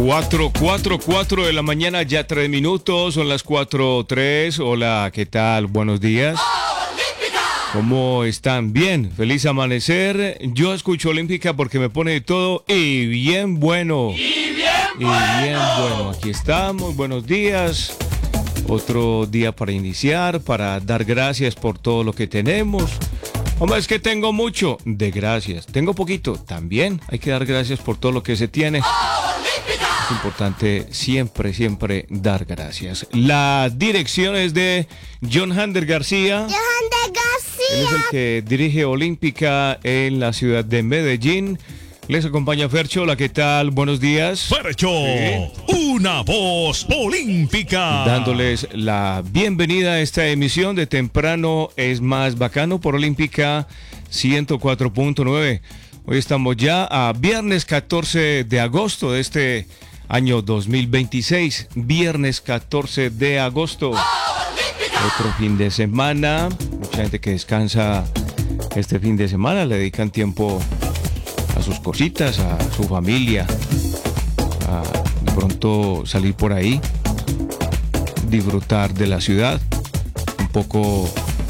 4 de la mañana, ya 3 minutos, son las 4:03. Hola, ¿qué tal? Buenos días. ¿Cómo están? Bien, feliz amanecer. Yo escucho Olímpica porque me pone de todo y bien bueno. Y bien bueno, aquí estamos, buenos días. Otro día para iniciar, para dar gracias por todo lo que tenemos. Hombre, es que tengo mucho de gracias. Tengo poquito, también hay que dar gracias por todo lo que se tiene. Es importante siempre dar gracias. La dirección es de John Hander García. Él es el que dirige Olímpica en la ciudad de Medellín. Les acompaña Fercho. Hola, ¿qué tal? Buenos días. Fercho, una voz olímpica. Dándoles la bienvenida a esta emisión de Temprano es Más Bacano por Olímpica 104.9. Hoy estamos ya a viernes 14 de agosto de este año 2026. Viernes 14 de agosto. Otro fin de semana. Mucha gente que descansa este fin de semana, le dedican tiempo a sus cositas, a su familia, a de pronto salir por ahí, disfrutar de la ciudad, un poco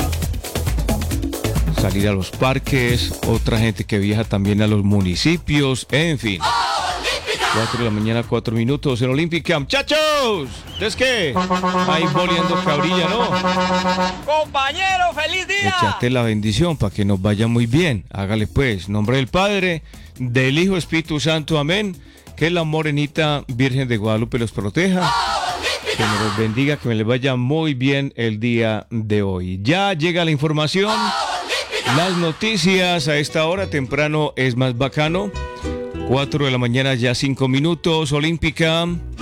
salir a los parques, otra gente que viaja también a los municipios, en fin. 4 de la mañana, 4 minutos en Olímpica. ¡Muchachos! ¿Ustedes qué? Ahí boleando cabrilla, ¿no? Compañero, feliz día. Échate la bendición para que nos vaya muy bien. Hágale pues. En nombre del Padre, del Hijo, Espíritu Santo. Amén. Que la morenita Virgen de Guadalupe los proteja. Que me los bendiga, que me les vaya muy bien el día de hoy. Ya llega la información. Las noticias a esta hora. Temprano es más bacano. 4 de la mañana, ya 5 minutos. Olímpica.